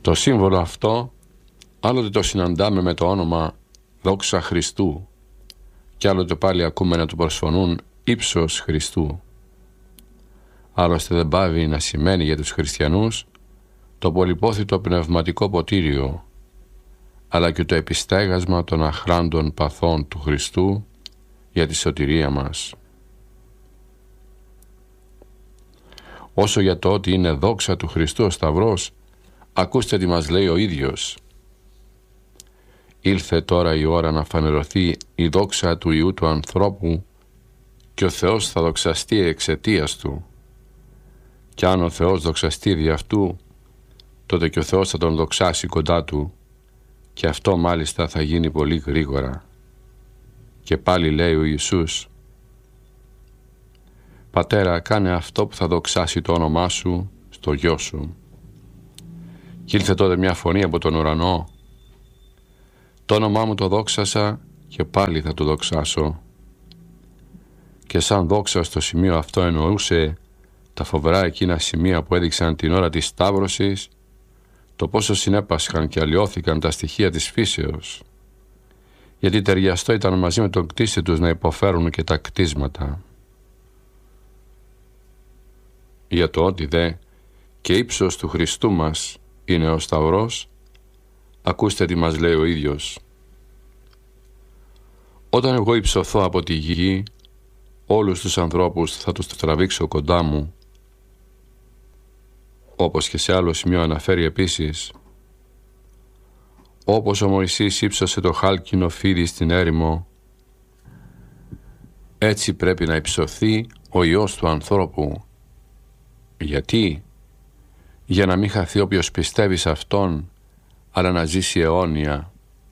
Το σύμβολο αυτό άλλοτε το συναντάμε με το όνομα δόξα Χριστού και άλλοτε πάλι ακούμε να του προσφωνούν ύψος Χριστού. Άλλωστε δεν πάβει να σημαίνει για τους χριστιανούς το πολυπόθητο πνευματικό ποτήριο, αλλά και το επιστέγασμα των αχράντων παθών του Χριστού για τη σωτηρία μας. Όσο για το ότι είναι δόξα του Χριστού ο Σταυρός, ακούστε τι μας λέει ο ίδιος. Ήλθε τώρα η ώρα να φανερωθεί η δόξα του Υιού του ανθρώπου και ο Θεός θα δοξαστεί εξαιτίας του. Κι αν ο Θεός δοξαστεί δι' αυτού, τότε και ο Θεός θα τον δοξάσει κοντά του, και αυτό μάλιστα θα γίνει πολύ γρήγορα. Και πάλι λέει ο Ιησούς: «Πατέρα, κάνε αυτό που θα δοξάσει το όνομά σου στο γιο σου». Κι ήλθε τότε μια φωνή από τον ουρανό: «Το όνομά μου το δόξασα και πάλι θα το δοξάσω». Και σαν δόξα στο σημείο αυτό εννοούσε τα φοβερά εκείνα σημεία που έδειξαν την ώρα της σταύρωσης, το πόσο συνέπασχαν και αλλοιώθηκαν τα στοιχεία της φύσεως, γιατί ταιριαστό ήταν μαζί με τον κτίστη τους να υποφέρουν και τα κτίσματα. Για το ότι δε και ύψος του Χριστού μας είναι ο Σταυρός, ακούστε τι μας λέει ο ίδιος. «Όταν εγώ υψωθώ από τη γη, όλους τους ανθρώπους θα τους τραβήξω κοντά μου». Όπως και σε άλλο σημείο αναφέρει επίσης: «Όπως ο Μωυσής ύψωσε το χάλκινο φίδι στην έρημο, έτσι πρέπει να υψωθεί ο Υιός του ανθρώπου». Γιατί? Για να μην χαθεί όποιος πιστεύει σε Αυτόν, αλλά να ζήσει αιώνια.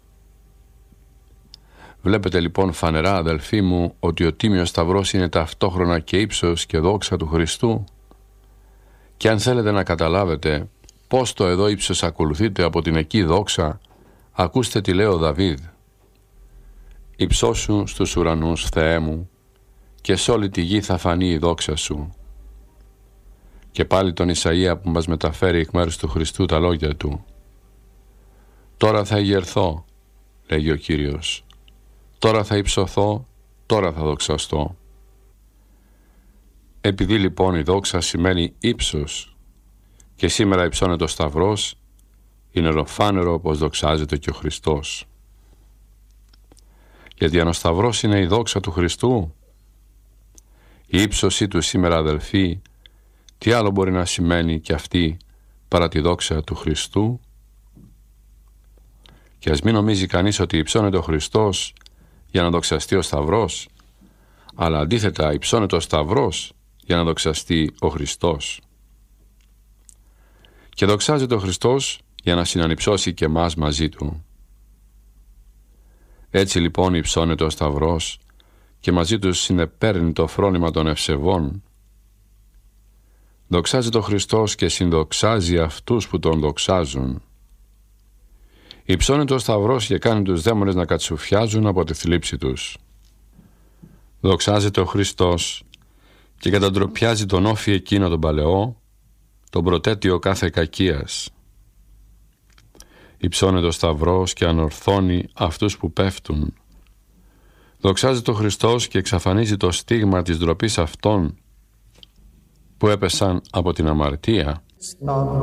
Βλέπετε λοιπόν φανερά, αδελφοί μου, ότι ο Τίμιος Σταυρός είναι ταυτόχρονα και ύψος και δόξα του Χριστού. Και αν θέλετε να καταλάβετε πώς το εδώ ύψος ακολουθείται από την εκεί δόξα, ακούστε τι λέει ο Δαβίδ: «Υψώσου στους ουρανούς, Θεέ μου, και σ' όλη τη γη θα φανεί η δόξα σου». Και πάλι τον Ισαΐα που μας μεταφέρει εκ μέρους του Χριστού τα λόγια του: «Τώρα θα ηγερθώ», λέγει ο Κύριος, «τώρα θα υψωθώ, τώρα θα δοξαστώ». Επειδή λοιπόν η δόξα σημαίνει ύψος και σήμερα υψώνεται ο Σταυρός, είναι ολοφάνερο πως δοξάζεται και ο Χριστός. Γιατί αν ο Σταυρός είναι η δόξα του Χριστού, η ύψωσή του σήμερα, αδελφοί, τι άλλο μπορεί να σημαίνει και αυτή παρά τη δόξα του Χριστού? Και ας μην νομίζει κανείς ότι υψώνεται ο Χριστός για να δοξαστεί ο Σταυρός, αλλά αντίθετα υψώνεται ο Σταυρός για να δοξαστεί ο Χριστός. Και δοξάζεται ο Χριστός για να συνανυψώσει και μας μαζί Του. Έτσι λοιπόν υψώνεται ο Σταυρός και μαζί Του συνεπέρνει το φρόνημα των ευσεβών. Δοξάζεται ο Χριστός και συνδοξάζει αυτούς που Τον δοξάζουν. Υψώνεται ο Σταυρός και κάνει τους δαίμονες να κατσουφιάζουν από τη θλίψη τους. Δοξάζεται ο Χριστός και καταντροπιάζει τον όφη εκείνο τον παλαιό, τον πρωτέτιο κάθε κακίας. Υψώνεται ο Σταυρός και ανορθώνει αυτούς που πέφτουν. Δοξάζεται ο Χριστός και εξαφανίζει το στίγμα της ντροπής αυτών που έπεσαν από την αμαρτία.